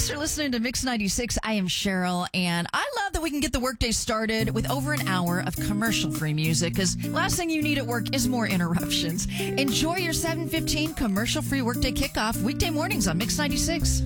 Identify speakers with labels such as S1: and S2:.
S1: Thanks for listening to Mix 96. I am Cheryl, and I love that we can get the workday started with over an hour of commercial-free music, because last thing you need at work is more interruptions. Enjoy your 7:15 commercial-free workday kickoff weekday mornings on Mix 96.